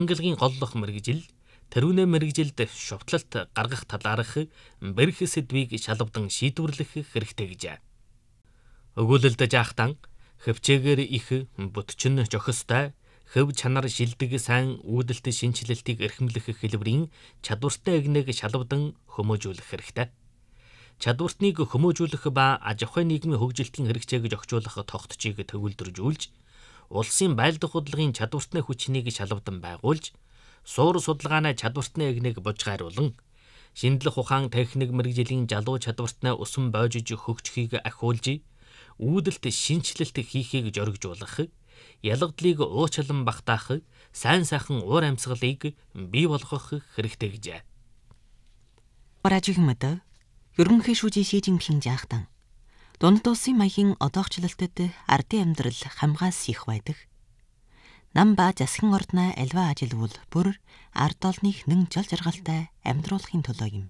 Ангилгийн голлох мэрэгжил, тэрүүнээ мэрэгжилд шувтлалт гаргах талаарх бэрх сэдвийг шалавдан шийдвэрлэх хэрэгтэй гэжээ. Өгүүлэлд жаахтан хөвчээгээр их бүтчин жохистой хөв чанар шилдэг сайн үүдэлт шинжилэлтийг эрхэмлэх хэлбэрийн чадвартай эгнэг шалавдан хүмүүжүүлэх хэрэгтэй. Чадвартныг хүмүүжүүлэх ба аж ахуй нийгмийн хөгжилтийн хэрэгцээг зохицуулах тогтцыг төвлөржүүлж, улсын байлдах худлын чадвартны хүчнийг шалавдан байгуулж, суур судалгааны чадвартны эгнэг бужгааруулан, шинжлэх ухаан техник мэрэгжлийн залуу чадвартнаа усан бойжиж хөгжихийг ахиулж, үүдэлт шинжилэлт хийхийг зоригжуулах, ялгадлыг уучлан багтаах, сайн сайхан уур амьсгалыг бий болгох хэрэгтэй гэжээ. Баражигмад ерөнхий шүүжийн Ши Жинпин жаахтан дунд улсын маягийн одоогчлолтод ардын амьдрал хамгаас их байдаг. Нам ба засгийн ордноо альва ажилвал бүр ард олныг нэн жол жаргалтай амьдруулахын төлөө юм.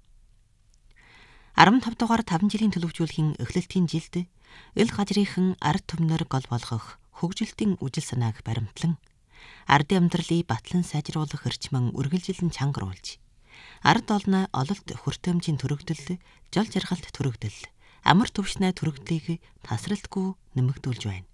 15 дугаар 5 жилийн төлөвлөжүүлэхийн эхлэлтийн жилд ил гажрынхан ард түмнэр гол болгох хөгжилтийн үжил санааг баримтлан ардын амьдралыг батлан сайжруулах эрчмэн үргэлжилэн чангаруулж ард олноо ололт хүртээмжийн төрөгдөл, жол жаргалт төрөгдөл, амар төвшнээ төрөгдлийг тасралтгүй нэмэгдүүлж байна.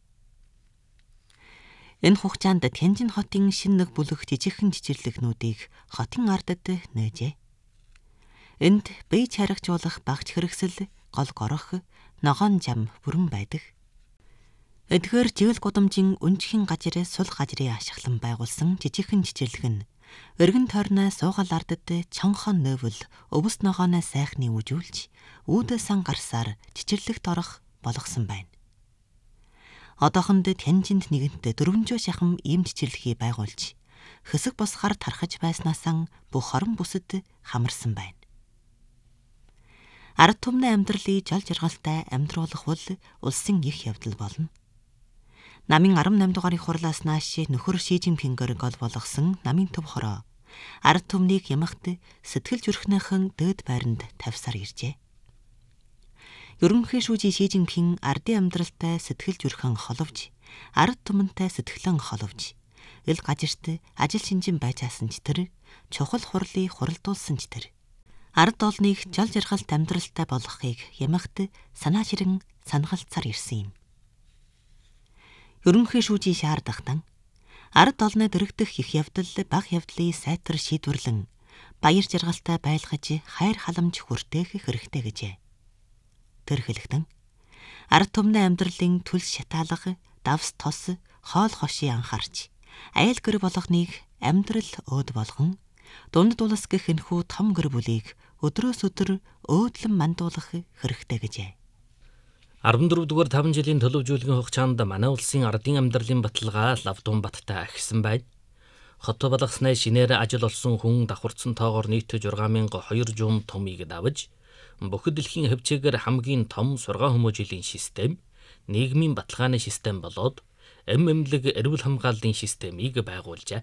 Энэ хугацаанд Тяньжин хотын шинэ нэг бүлэг жижигхэн жижирлэгнүүдийг хотын ардад нээжээ. Энд бие чарагжуулах багц хэрэгсэл, гол горох, ногоон зам бүрэн байдаг. Эдгээр жийл гудамжийн өнжихийн гажир сул гажрын ашиглан байгуулсан жижигхэн жижирлэг нь өргөн тойрноо суугал ардад чонхон нөвөл өвс ногооноо сайхны үжүүлж үүдээсэн гарсаар жижирлэгт орох болгосон байна. Одоохонд Тяньжинд нэгэнт 400 шахам ийм жижирлэхийг байгуулж хэсэг босхоор тархаж байснаасаа бүх хорон бүсэд хамарсан байна. Ард түмний амьдралыг жол жаргалтай амьдруулах бол улсын их явдал болно. Намын 18 дугаарын хурлаас нааш нөхөр Ши Жинпингээр гол болгосон намын төв хороо ард түмнийг ямагт сэтгэл зүрхнийхэн дээд байранд тавьсаар иржээ. Ерөнхий шүүжийн Ши Жинпин ардын амьдралтай сэтгэл зүрхэн холовж, ард түмэнтэй сэтгэлэн холовж, ил гажирт ажил шинжин байжаасан ч тэр, чухал хурлыг хуралдуулсан ч тэр, ард олныг жол жаргалт амьдралтай болгохыг ямагт санаа ширэн санагалцаар ирсэн юм. Ерөнхий шүүжийн шаардахтан ард олноо дэрэгдэх их явдал бага явдлыг сайтар шийдвэрлэн баяр жаргалтай байлгаж хайр халамж хүртээх хэрэгтэй гэжээ. Тэр хэлэхдээ ард түмний амьдралын түлс шатаалга, давс тос, хоол хошийг анхаарч, айл гэр болгоныг амьдрал өөд болгон, дунд дулас гэх энхүү том гэр бүлийг өдрөөс өдөр өөдлөн мандуулах хэрэгтэй гэжээ. 14 дугаар 5 жилийн төлөвлөжүүлгийн хугацаанд манай улсын ардын амьдралын баталгаа лавдун баттай ахисан байна. Хот балгаснаа шинээр ажил олсон хүн давхарцсан тоогоор нийт 6200 томыг давж, бүхэл дэлхийн хөвчээгээр хамгийн том сургаан хүмүүжлийн систем, нийгмийн баталгааны систем болоод эмэмлэг эрүүл хамгааллын системийг байгуулжээ.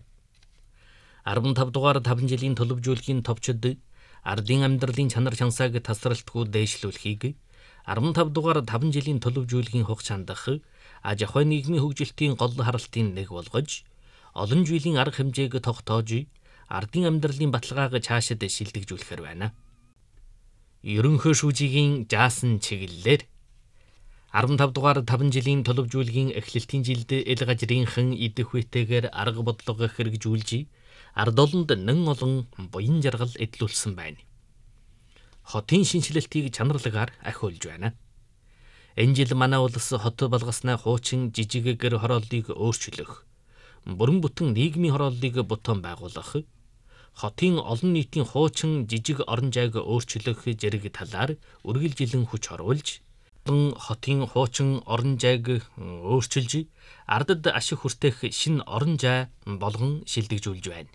15 дугаар 5 жилийн төлөвлөжүүлгийн товчид ардын амьдралын чанар чансааг тасралтгүй дээшлүүлэхийг 15 дугаар 5 жилийн төлөвлөжүүлгийн хугацаанд аж ахуй нийгмийн хөгжилтийн гол харалтын нэг болгож, олон жилийн арга хэмжээг тогтоож, ардын амьдралын баталгааг цаашид шилдэгжүүлэхээр байна. Ерөнхий шүүжийн жаасан чиглэлээр 15 дугаар 5 жилийн төлөвлөжүүлгийн эхлэлтийн жилд ил гажрынхан идэх үетэйгээр арга бодлого хэрэгжүүлж, ард олонд нэн олон буян жаргал эдлүүлсэн байна. Хотын шинжилэлтийг чанарлагаар ахиулж байна. Энэ жил манай улс хот балгаснаа хуучин жижиг гэр хорооллыг өөрчлөх, бүрэн бүтэн нийгмийн хорооллыг бутуун байгуулах, хотын олон нийтийн хуучин жижиг орон зайг өөрчлөх зэрэг талаар үргэлжилэн хүч оруулж, хотын хуучин орон зайг өөрчилж, ардад ашиг хүртэх шинэ орон зай болгон шилдэгжүүлж байна.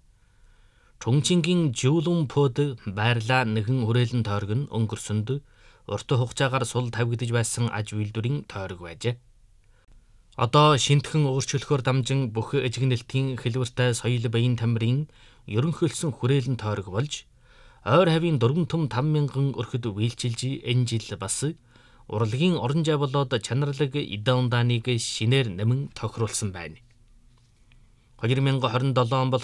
Чүнчингийн Жуулунпод байрлаа нэгэн хүрээлэн тойрог нь өнгөрсөнд урт хугацаагаар сул тавигдж байсан аж үйлдвэрийн тойрог байжээ. Одоо шинтхэн өөрчлөхөөр дамжин бүх эжигнэлтийн хэлбэртэй соёл баян тамирын ерөнхийлсөн хүрээлэн тойрог болж, ойр хавийн 4 том 5,000 өрхөд үйлчилж энэ жил бас урлагийн орон зай болоод чанарлаг идэ ундааныг шинээр нэмэн тохируулсан байна. 2027 он бол